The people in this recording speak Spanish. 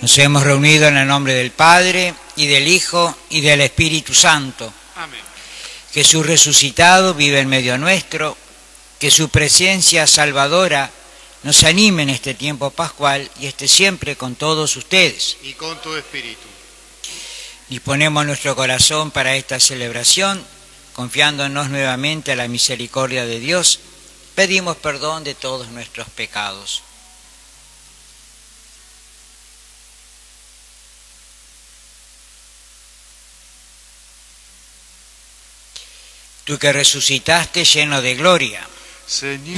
Nos hemos reunido en el nombre del Padre, y del Hijo, y del Espíritu Santo. Amén. Jesús resucitado vive en medio nuestro, que su presencia salvadora nos anime en este tiempo pascual y esté siempre con todos ustedes. Y con tu espíritu. Disponemos nuestro corazón para esta celebración, confiándonos nuevamente a la misericordia de Dios. Pedimos perdón de todos nuestros pecados. Tú que resucitaste lleno de gloria, Señor.